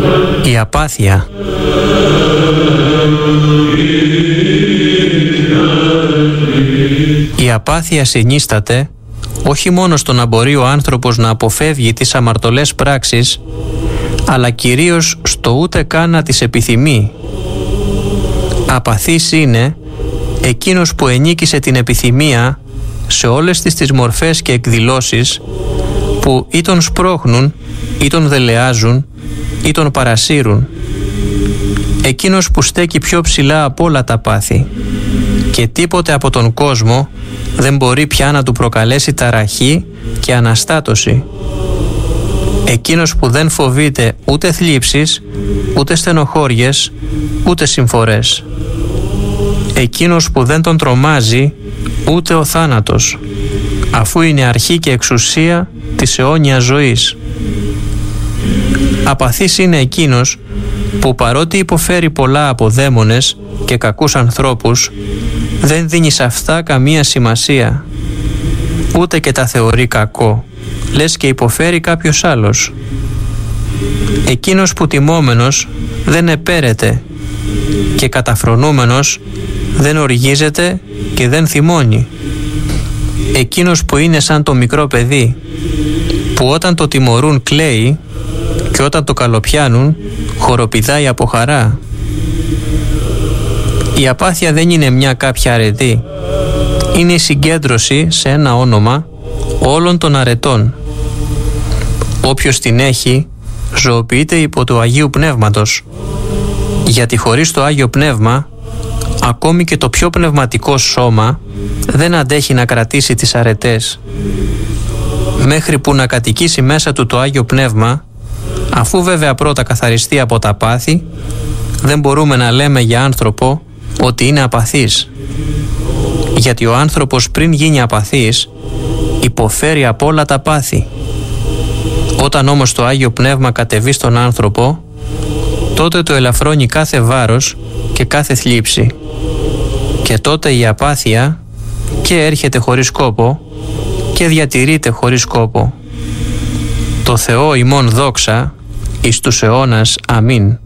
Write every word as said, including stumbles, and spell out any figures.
Η απάθεια. Η απάθεια συνίσταται όχι μόνο στο να μπορεί ο άνθρωπος να αποφεύγει τις αμαρτωλές πράξεις, αλλά κυρίως στο ούτε καν να τις επιθυμεί. Απαθής είναι εκείνος που ενίκησε την επιθυμία σε όλες τις, τις μορφές και εκδηλώσεις που ή τον σπρώχνουν, ή τον δελεάζουν, ή τον παρασύρουν. Εκείνος που στέκει πιο ψηλά από όλα τα πάθη και τίποτε από τον κόσμο δεν μπορεί πια να του προκαλέσει ταραχή και αναστάτωση. Εκείνος που δεν φοβείται ούτε θλίψεις, ούτε στενοχώριες, ούτε συμφορές. Εκείνος που δεν τον τρομάζει ούτε ο θάνατος, αφού είναι αρχή και εξουσία της αιώνιας ζωής. Απαθής είναι εκείνος που παρότι υποφέρει πολλά από δαίμονες και κακούς ανθρώπους, δεν δίνει σε αυτά καμία σημασία, ούτε και τα θεωρεί κακό, λες και υποφέρει κάποιος άλλος. Εκείνος που τιμόμενος δεν επέρεται και καταφρονούμενος δεν οργίζεται και δεν θυμώνει. Εκείνος που είναι σαν το μικρό παιδί, που όταν το τιμωρούν κλαίει και όταν το καλοπιάνουν χοροπηδάει από χαρά. Η απάθεια δεν είναι μια κάποια αρετή. Είναι η συγκέντρωση σε ένα όνομα όλων των αρετών. Όποιος την έχει ζωοποιείται υπό του Αγίου Πνεύματος, γιατί χωρίς το Άγιο Πνεύμα ακόμη και το πιο πνευματικό σώμα δεν αντέχει να κρατήσει τις αρετές. Μέχρι που να κατοικήσει μέσα του το Άγιο Πνεύμα, αφού βέβαια πρώτα καθαριστεί από τα πάθη, δεν μπορούμε να λέμε για άνθρωπο ότι είναι απαθής. Γιατί ο άνθρωπος πριν γίνει απαθής υποφέρει από όλα τα πάθη. Όταν όμως το Άγιο Πνεύμα κατεβεί στον άνθρωπο, τότε το ελαφρώνει κάθε βάρος και κάθε θλίψη. Και τότε η απάθεια και έρχεται χωρίς κόπο και διατηρείται χωρίς κόπο. Το Θεό ημών δόξα εις τους αιώνας. Αμήν.